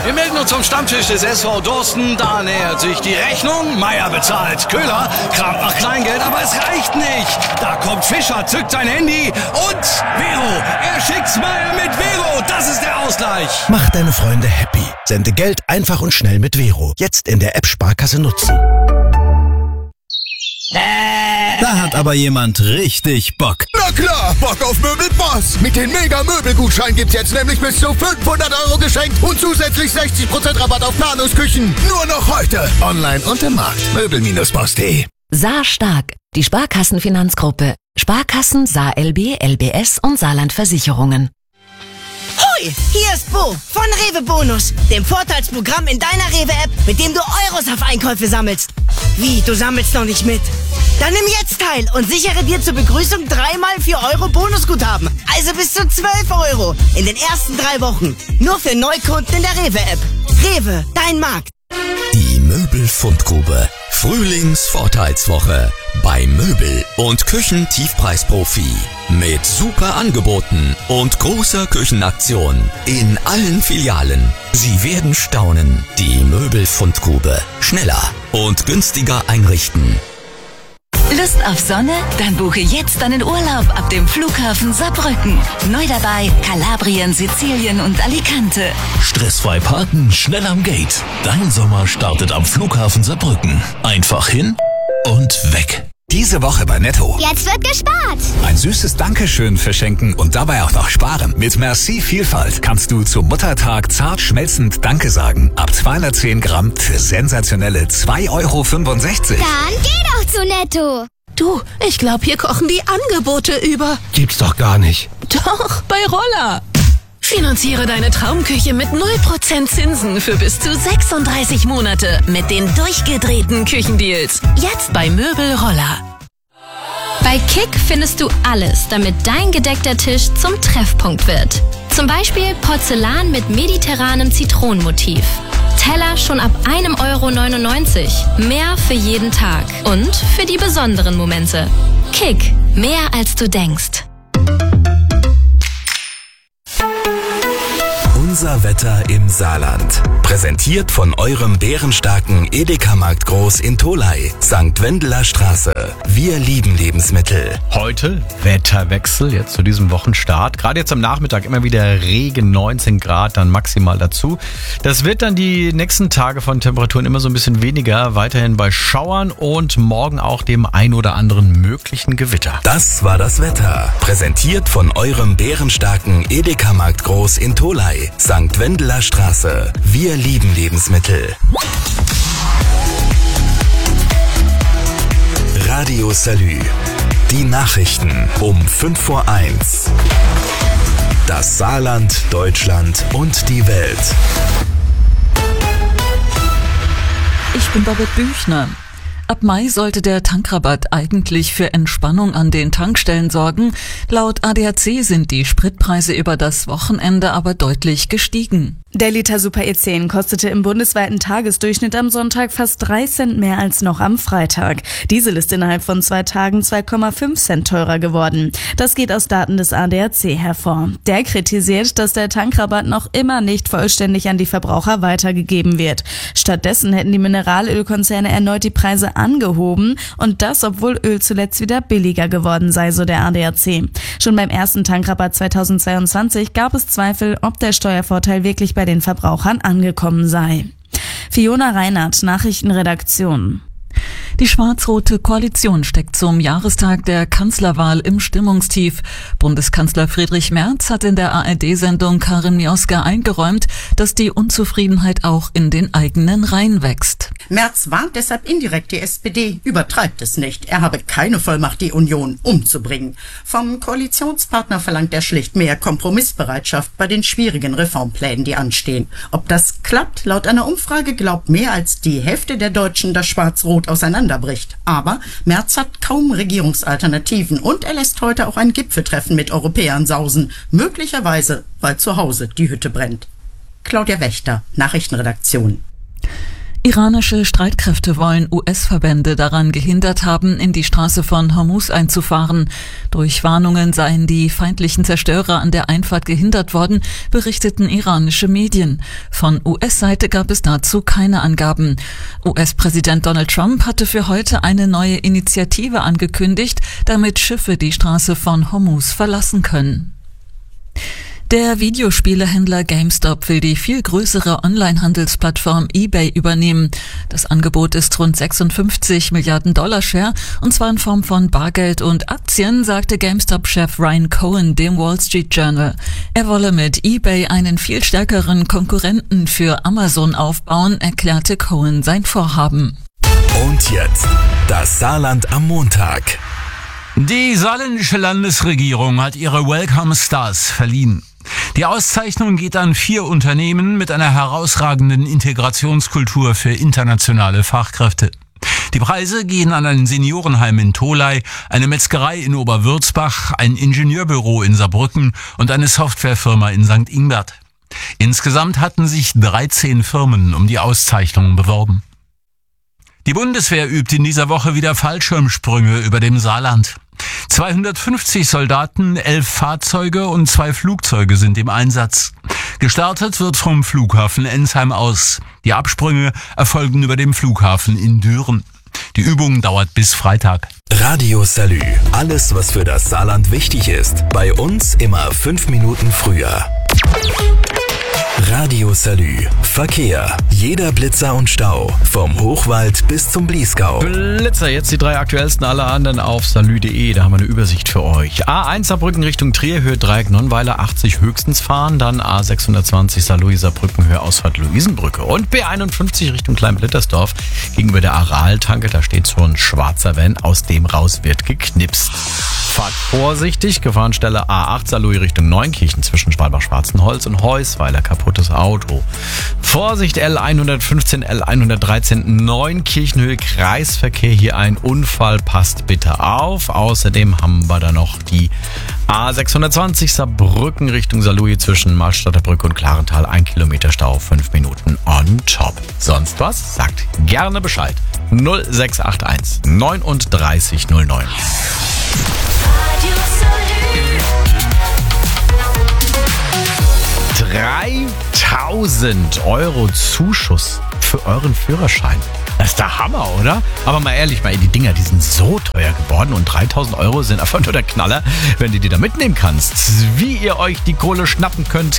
Wir melden uns zum Stammtisch des SV Dorsten. Da nähert sich die Rechnung. Meier bezahlt. Köhler kramt nach Kleingeld, aber es reicht nicht. Da kommt Fischer, zückt sein Handy und Vero. Er schickt's Meier mit Vero. Das ist der Ausgleich. Mach deine Freunde happy. Sende Geld einfach und schnell mit Vero. Jetzt in der App Sparkasse nutzen. Da hat aber jemand richtig Bock. Na klar, Bock auf Möbelboss. Mit den Mega-Möbelgutschein gibt's jetzt nämlich bis zu 500 € geschenkt und zusätzlich 60% Rabatt auf Planungsküchen. Nur noch heute. Online und im Markt. Möbel-Boss.de. Saar Stark, die Sparkassenfinanzgruppe. Sparkassen, Saar LB, LBS und Saarland Versicherungen. Hoi, hier ist Bo von Rewe Bonus, dem Vorteilsprogramm in deiner Rewe-App, mit dem du Euros auf Einkäufe sammelst. Wie, du sammelst noch nicht mit? Dann nimm jetzt teil und sichere dir zur Begrüßung 3x 4 € Bonusguthaben. Also bis zu 12 € in den ersten 3 Wochen. Nur für Neukunden in der Rewe-App. Rewe, dein Markt. Die Möbelfundgrube. Frühlingsvorteilswoche bei Möbel- und Küchentiefpreisprofi. Mit super Angeboten und großer Küchenaktion in allen Filialen. Sie werden staunen. Die Möbelfundgrube. Schneller und günstiger einrichten. Lust auf Sonne? Dann buche jetzt deinen Urlaub ab dem Flughafen Saarbrücken. Neu dabei Kalabrien, Sizilien und Alicante. Stressfrei parken, schnell am Gate. Dein Sommer startet am Flughafen Saarbrücken. Einfach hin und weg. Diese Woche bei Netto. Jetzt wird gespart. Ein süßes Dankeschön verschenken und dabei auch noch sparen. Mit Merci Vielfalt kannst du zum Muttertag zart schmelzend Danke sagen. Ab 210 Gramm für sensationelle 2,65 €. Dann geh doch zu Netto. Du, ich glaube, hier kochen die Angebote über. Gibt's doch gar nicht. Doch, bei Roller. Finanziere deine Traumküche mit 0% Zinsen für bis zu 36 Monate mit den durchgedrehten Küchendeals. Jetzt bei Möbel Roller. Bei Kick findest du alles, damit dein gedeckter Tisch zum Treffpunkt wird. Zum Beispiel Porzellan mit mediterranem Zitronenmotiv. Teller schon ab 1,99 €. Mehr für jeden Tag und für die besonderen Momente. Kick, mehr als du denkst. Unser Wetter im Saarland. Präsentiert von eurem bärenstarken Edeka-Markt Groß in Tholey, St. Wendeler Straße. Wir lieben Lebensmittel. Heute Wetterwechsel, jetzt zu diesem Wochenstart. Gerade jetzt am Nachmittag immer wieder Regen, 19 Grad dann maximal dazu. Das wird dann die nächsten Tage von Temperaturen immer so ein bisschen weniger. Weiterhin bei Schauern und morgen auch dem ein oder anderen möglichen Gewitter. Das war das Wetter. Präsentiert von eurem bärenstarken Edeka-Markt Groß in Tholey, St. Wendeler Straße. Wir lieben Lebensmittel. Radio Salü. Die Nachrichten um 5:01 Uhr. Das Saarland, Deutschland und die Welt. Ich bin Babette Büchner. Ab Mai sollte der Tankrabatt eigentlich für Entspannung an den Tankstellen sorgen. Laut ADAC sind die Spritpreise über das Wochenende aber deutlich gestiegen. Der Liter Super E10 kostete im bundesweiten Tagesdurchschnitt am Sonntag fast 3 Cent mehr als noch am Freitag. Diesel ist innerhalb von 2 Tagen 2,5 Cent teurer geworden. Das geht aus Daten des ADAC hervor. Der kritisiert, dass der Tankrabatt noch immer nicht vollständig an die Verbraucher weitergegeben wird. Stattdessen hätten die Mineralölkonzerne erneut die Preise angehoben und das, obwohl Öl zuletzt wieder billiger geworden sei, so der ADAC. Schon beim ersten Tankrabatt 2022 gab es Zweifel, ob der Steuervorteil wirklich bei den Verbrauchern angekommen sei. Fiona Reinhardt, Nachrichtenredaktion. Die schwarz-rote Koalition steckt zum Jahrestag der Kanzlerwahl im Stimmungstief. Bundeskanzler Friedrich Merz hat in der ARD-Sendung Karin Mioska eingeräumt, dass die Unzufriedenheit auch in den eigenen Reihen wächst. Merz warnt deshalb indirekt die SPD, übertreibt es nicht. Er habe keine Vollmacht, die Union umzubringen. Vom Koalitionspartner verlangt er schlicht mehr Kompromissbereitschaft bei den schwierigen Reformplänen, die anstehen. Ob das klappt? Laut einer Umfrage glaubt mehr als die Hälfte der Deutschen, dass Schwarz-Rot auseinanderbricht. Aber Merz hat kaum Regierungsalternativen und er lässt heute auch ein Gipfeltreffen mit Europäern sausen. Möglicherweise, weil zu Hause die Hütte brennt. Claudia Wächter, Nachrichtenredaktion. Iranische Streitkräfte wollen US-Verbände daran gehindert haben, in die Straße von Hormuz einzufahren. Durch Warnungen seien die feindlichen Zerstörer an der Einfahrt gehindert worden, berichteten iranische Medien. Von US-Seite gab es dazu keine Angaben. US-Präsident Donald Trump hatte für heute eine neue Initiative angekündigt, damit Schiffe die Straße von Hormuz verlassen können. Der Videospielehändler GameStop will die viel größere Online-Handelsplattform eBay übernehmen. Das Angebot ist rund 56 Milliarden Dollar schwer, und zwar in Form von Bargeld und Aktien, sagte GameStop-Chef Ryan Cohen dem Wall Street Journal. Er wolle mit eBay einen viel stärkeren Konkurrenten für Amazon aufbauen, erklärte Cohen sein Vorhaben. Und jetzt das Saarland am Montag. Die saarländische Landesregierung hat ihre Welcome Stars verliehen. Die Auszeichnung geht an 4 Unternehmen mit einer herausragenden Integrationskultur für internationale Fachkräfte. Die Preise gehen an ein Seniorenheim in Tholey, eine Metzgerei in Oberwürzbach, ein Ingenieurbüro in Saarbrücken und eine Softwarefirma in St. Ingbert. Insgesamt hatten sich 13 Firmen um die Auszeichnung beworben. Die Bundeswehr übt in dieser Woche wieder Fallschirmsprünge über dem Saarland. 250 Soldaten, 11 Fahrzeuge und 2 Flugzeuge sind im Einsatz. Gestartet wird vom Flughafen Ensheim aus. Die Absprünge erfolgen über dem Flughafen in Düren. Die Übung dauert bis Freitag. Radio Salü. Alles, was für das Saarland wichtig ist. Bei uns immer 5 Minuten früher. Radio Salü. Verkehr. Jeder Blitzer und Stau. Vom Hochwald bis zum Bliesgau. Blitzer, jetzt die 3 aktuellsten, alle anderen auf salü.de. Da haben wir eine Übersicht für euch. A1 Saarbrücken Richtung Trier, Höhe Dreieck Nonnweiler, 80 höchstens fahren. Dann A620 Saarlouis Saarbrücken, Höhe Ausfahrt Luisenbrücke. Und B51 Richtung Kleinblittersdorf gegenüber der Aral-Tanke. Da steht so ein schwarzer Van, aus dem raus wird geknipst. Fahrt vorsichtig. Gefahrenstelle A8 Saarlouis Richtung Neunkirchen zwischen Schwalbach-Schwarzenholz und Heusweiler. Kaputtes Auto. Vorsicht, L115, L113 Neunkirchenhöhe Kreisverkehr. Hier ein Unfall, passt bitte auf. Außerdem haben wir da noch die A620 Saarbrücken Richtung Saarlouis zwischen Malstadter Brücke und Klarental. 1 Kilometer Stau, 5 Minuten on top. Sonst was? Sagt gerne Bescheid. 0681 3909. 3.000 € Zuschuss für euren Führerschein. Das ist der Hammer, oder? Aber mal ehrlich, die Dinger, die sind so teuer geworden und 3.000 € sind einfach nur der Knaller, wenn du die da mitnehmen kannst. Wie ihr euch die Kohle schnappen könnt,